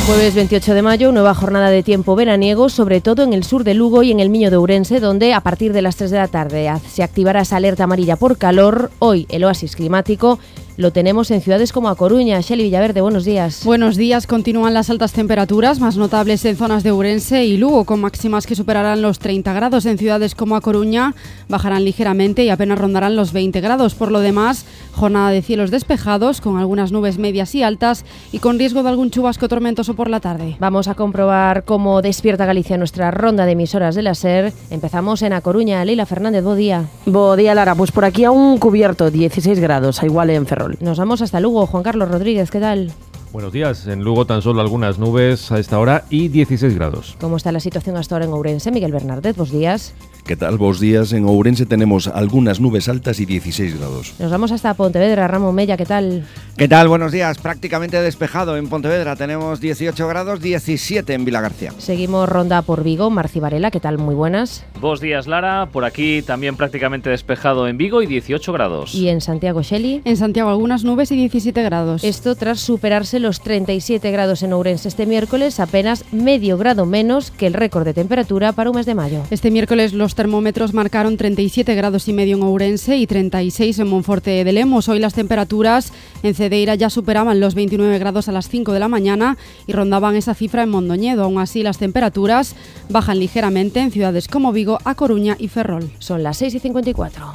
Jueves 28 de mayo, nueva jornada de tiempo veraniego, sobre todo en el sur de Lugo y en el Miño de Ourense, donde a partir de las 3 de la tarde se activará esa alerta amarilla por calor. Hoy el oasis climático lo tenemos en ciudades como A Coruña. Xeli Villaverde, buenos días. Buenos días. Continúan las altas temperaturas, más notables en zonas de Ourense y Lugo, con máximas que superarán los 30 grados. En ciudades como A Coruña bajarán ligeramente y apenas rondarán los 20 grados. Por lo demás, jornada de cielos despejados, con algunas nubes medias y altas y con riesgo de algún chubasco tormentoso por la tarde. Vamos a comprobar cómo despierta Galicia nuestra ronda de emisoras de la SER. Empezamos en A Coruña. Leila Fernández, bo día. Bo día, Lara. Pues por aquí aún cubierto, 16 grados, a igual en Ferrol. Nos vamos hasta Lugo. Juan Carlos Rodríguez, ¿qué tal? Buenos días. En Lugo tan solo algunas nubes a esta hora y 16 grados. ¿Cómo está la situación hasta ahora en Ourense? Miguel Bernardet, buenos días. ¿Qué tal? Buenos días. En Ourense tenemos algunas nubes altas y 16 grados. Nos vamos hasta Pontevedra. Ramón Mella, ¿qué tal? ¿Qué tal? Buenos días. Prácticamente despejado en Pontevedra. Tenemos 18 grados, 17 en Vilagarcía. Seguimos ronda por Vigo. Marci Varela, ¿qué tal? Muy buenas. Buenos días, Lara. Por aquí también prácticamente despejado en Vigo y 18 grados. ¿Y en Santiago, Xeli? En Santiago algunas nubes y 17 grados. Esto tras superarse los 37 grados en Ourense este miércoles, apenas medio grado menos que el récord de temperatura para un mes de mayo. Este miércoles los termómetros marcaron 37 grados y medio en Ourense y 36 en Monforte de Lemos. Hoy las temperaturas en Cedeira ya superaban los 29 grados a las 5 de la mañana y rondaban esa cifra en Mondoñedo. Aún así, las temperaturas bajan ligeramente en ciudades como Vigo, A Coruña y Ferrol. Son las 6:54.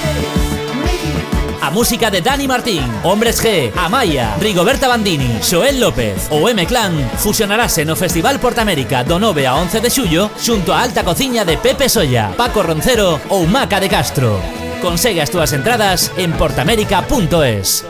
A música de Dani Martín, Hombres G, Amaya, Rigoberta Bandini, Xoel López ou M-Clan fusionarase no Festival Portamérica do 9 a 11 de xullo xunto a alta cociña de Pepe Solla, Paco Roncero ou Maca de Castro. Consegue as túas entradas en portamérica.es.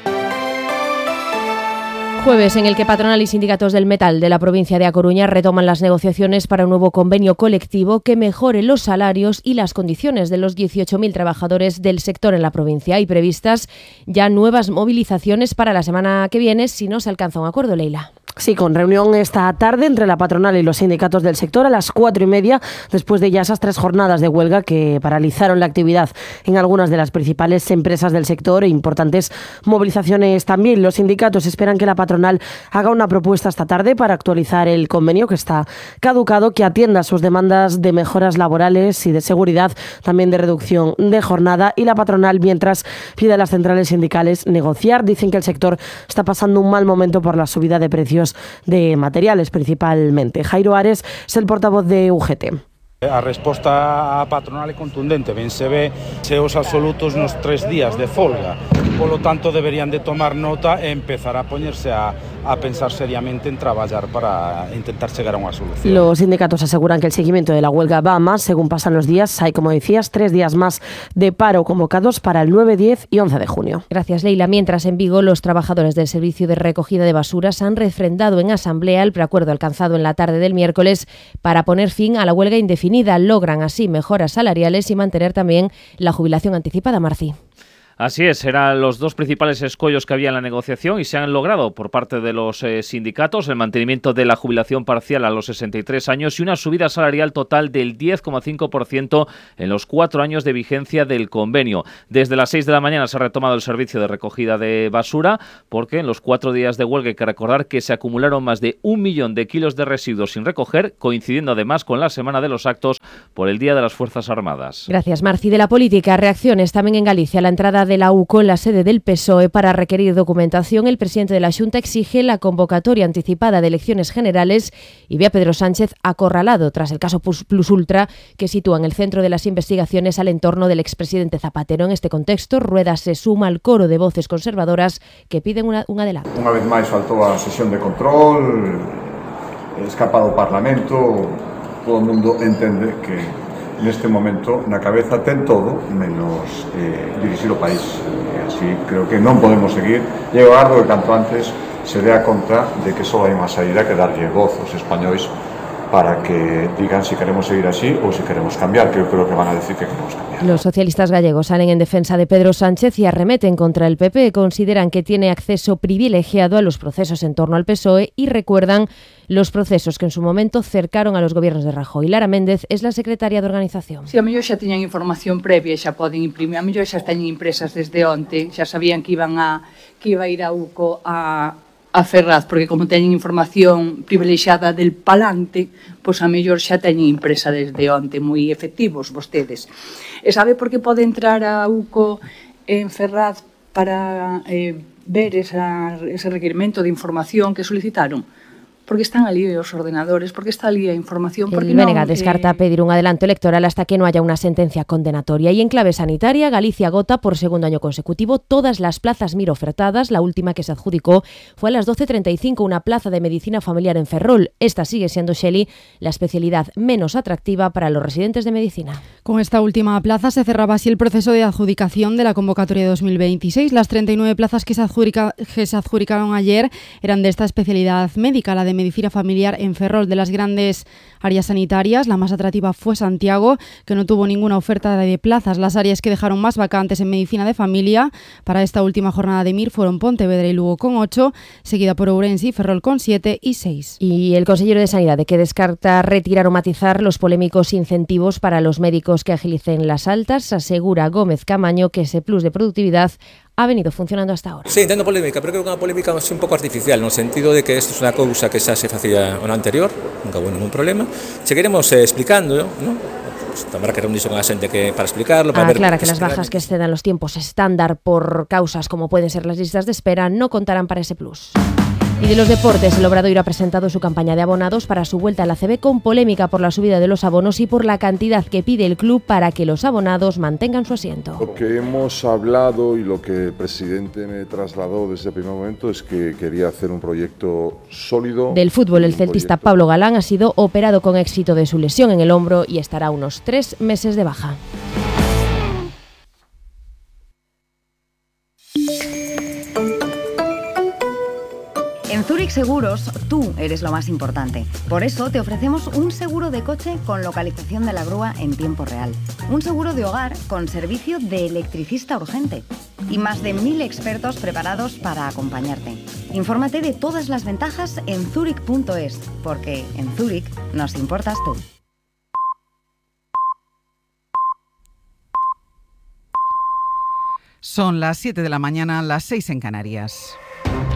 Jueves en el que patronal y sindicatos del metal de la provincia de A Coruña retoman las negociaciones para un nuevo convenio colectivo que mejore los salarios y las condiciones de los 18.000 trabajadores del sector en la provincia. Hay previstas ya nuevas movilizaciones para la semana que viene si no se alcanza un acuerdo, Leila. Sí, con reunión esta tarde entre la patronal y los sindicatos del sector a las 4:30, después de ya esas 3 jornadas de huelga que paralizaron la actividad en algunas de las principales empresas del sector e importantes movilizaciones también. Los sindicatos esperan que la patronal haga una propuesta esta tarde para actualizar el convenio que está caducado, que atienda sus demandas de mejoras laborales y de seguridad, también de reducción de jornada, y la patronal mientras pide a las centrales sindicales negociar. Dicen que el sector está pasando un mal momento por la subida de precios de materiales principalmente. Jairo Ares es el portavoz de UGT. A resposta á patronal é contundente, ben se ve cheos absolutos nos 3 días de folga. Polo tanto, deberían de tomar nota e empezar a poñerse a pensar seriamente en traballar para intentar chegar a unha solución. Los sindicatos aseguran que el seguimiento de la huelga va a más según pasan los días. Hay, como decías, 3 días más de paro convocados para el 9, 10 y 11 de junio. Gracias, Leila. Mientras en Vigo, los trabajadores del servicio de recogida de basuras han refrendado en asamblea el preacuerdo alcanzado en la tarde del miércoles para poner fin a la huelga indefinida. Logran así mejoras salariales y mantener también la jubilación anticipada, Marci. Así es, eran los dos principales escollos que había en la negociación y se han logrado por parte de los sindicatos el mantenimiento de la jubilación parcial a los 63 años y una subida salarial total del 10,5% en los 4 años de vigencia del convenio. Desde las 6 de la mañana se ha retomado el servicio de recogida de basura porque en los 4 días de huelga hay que recordar que se acumularon más de 1 millón de kilos de residuos sin recoger, coincidiendo además con la Semana de los Actos por el Día de las Fuerzas Armadas. Gracias, Marci. De la política, reacciones también en Galicia. La entrada de la UCO en la sede del PSOE para requerir documentación. El presidente de la Xunta exige la convocatoria anticipada de elecciones generales y ve a Pedro Sánchez acorralado tras el caso Plus Ultra, que sitúa en el centro de las investigaciones al entorno del expresidente Zapatero. En este contexto, Rueda se suma al coro de voces conservadoras que piden un adelanto. Unha vez máis faltou a sesión de control, escapado o Parlamento, todo o mundo entende que neste momento na cabeza ten todo menos dirixir o país. Así creo que non podemos seguir. E eu agardo que canto antes se dea conta de que só hai unha saída que darlle voz aos españois para que digan si queremos seguir así ou si queremos cambiar, que eu creo que van a decir que queremos cambiar. Los socialistas gallegos salen en defensa de Pedro Sánchez y arremeten contra el PP. Consideran que tiene acceso privilegiado a los procesos en torno al PSOE y recuerdan los procesos que en su momento cercaron a los gobiernos de Rajoy. Lara Méndez es la secretaria de organización. Si a mellor xa tiñan información previa e xa poden imprimir, a mellor xa teñen impresas desde onte, xa sabían que iba a ir a UCO a a Ferraz, porque como teñen información privilexiada del palante, pois a mellor xa teñen impresa desde onte, moi efectivos vostedes. E sabe por que pode entrar a UCO en Ferraz para ver ese requerimento de información que solicitaron? Porque están ali os ordenadores, porque está ali a información. El BNG descarta pedir un adelanto electoral hasta que no haya una sentencia condenatoria. Y en clave sanitaria, Galicia agota por segundo año consecutivo todas las plazas MIR ofertadas. La última que se adjudicó fue a las 12:35, una plaza de medicina familiar en Ferrol. Esta sigue siendo, Shelley, la especialidad menos atractiva para los residentes de medicina. Con esta última plaza se cerraba así el proceso de adjudicación de la convocatoria de 2026. Las 39 plazas que se adjudicaron ayer eran de esta especialidad médica, la de medicina familiar en Ferrol. De las grandes áreas sanitarias, la más atractiva fue Santiago, que no tuvo ninguna oferta de plazas. Las áreas que dejaron más vacantes en medicina de familia para esta última jornada de MIR fueron Pontevedra y Lugo con 8, seguida por Ourense y Ferrol con 7 y 6. Y el consejero de Sanidad, que descarta retirar o matizar los polémicos incentivos para los médicos que agilicen las altas, asegura Gómez Camaño que ese plus de productividad ha venido funcionando hasta ahora. Sí, entendo polémica, pero creo que é unha polémica un pouco artificial, no sentido de que isto é unha cousa que xa se facía no anterior, nunca houve ningún problema. Seguiremos explicando, ¿no? Pues, habrá que reunirse con a xente que para explicarlo, para ver... Aclara que las bajas que excedan los tiempos estándar por causas como pueden ser las listas de espera no contarán para ese plus. Y de los deportes, el Obradoiro ha presentado su campaña de abonados para su vuelta a la ACB con polémica por la subida de los abonos y por la cantidad que pide el club para que los abonados mantengan su asiento. Lo que hemos hablado y lo que el presidente me trasladó desde el primer momento es que quería hacer un proyecto sólido. Del fútbol, el celtista Pablo Galán ha sido operado con éxito de su lesión en el hombro y estará unos 3 meses de baja. En Zurich Seguros, tú eres lo más importante. Por eso te ofrecemos un seguro de coche con localización de la grúa en tiempo real. Un seguro de hogar con servicio de electricista urgente. Y más de 1000 expertos preparados para acompañarte. Infórmate de todas las ventajas en zurich.es, porque en Zurich nos importas tú. Son las 7 de la mañana, las 6 en Canarias.